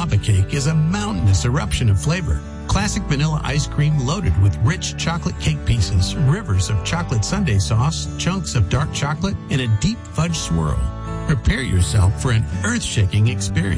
Lava cake is a mountainous eruption of flavor. Classic vanilla ice cream loaded with rich chocolate cake pieces, rivers of chocolate sundae sauce, chunks of dark chocolate, and a deep fudge swirl. Prepare yourself for an earth-shaking experience.